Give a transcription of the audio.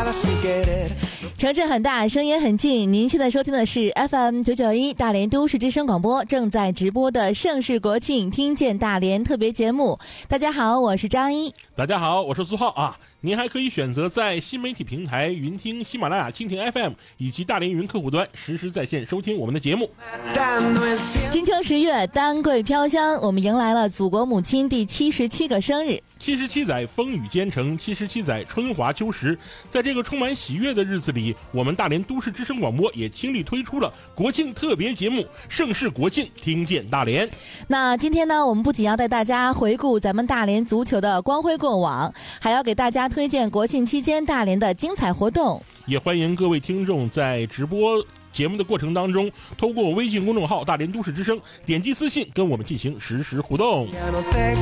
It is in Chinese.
城市很大，声音很近。您现在收听的是 FM991 大连都市之声广播，正在直播的盛世国庆听见大连特别节目。大家好，我是张一。 大家好，我是苏浩啊。您还可以选择在新媒体平台云听、喜马拉雅、蜻蜓 FM 以及大连云客户端实时在线收听我们的节目。 金秋十月，丹桂飘香，我们迎来了祖国母亲第77个生日。 77载风雨兼程，77载春华秋实。在这个充满喜悦的日子里，我们大连都市之声广播也倾力推出了国庆特别节目《盛世国庆听见大连》。 那今天呢，我们不仅要带大家回顾咱们大连足球的光辉过往，还要给大家推荐国庆期间大连的精彩活动。 也欢迎各位听众在直播节目的过程当中，通过微信公众号大连都市之声点击私信跟我们进行实时互动。